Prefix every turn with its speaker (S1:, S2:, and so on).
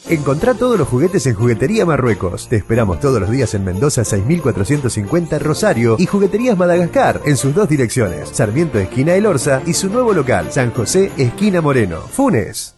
S1: Encontrá todos los juguetes en Juguetería Marruecos. Te esperamos todos los días en Mendoza 6450 Rosario y Jugueterías Madagascar en sus dos direcciones, Sarmiento esquina El Orza y su nuevo local, San José esquina Moreno. Funes.